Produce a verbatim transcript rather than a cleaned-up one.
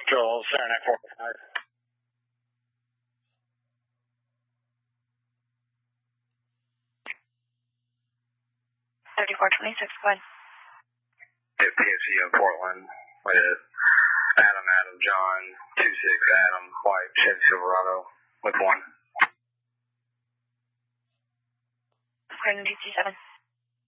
Joel, Saranac four five. thirty-four twenty-six, go ahead. P S C in Portland with Adam, Adam, John, two six, Adam, White, Chevy Silverado with one. According to D C seven.